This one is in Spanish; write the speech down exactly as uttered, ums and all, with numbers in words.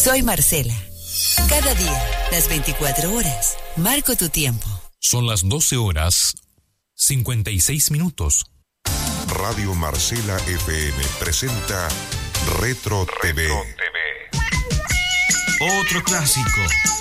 Soy Marcela. Cada día, las veinticuatro horas, marco tu tiempo. Son las doce horas, cincuenta y seis minutos. Radio Marcela F M presenta Retro T V. Otro clásico.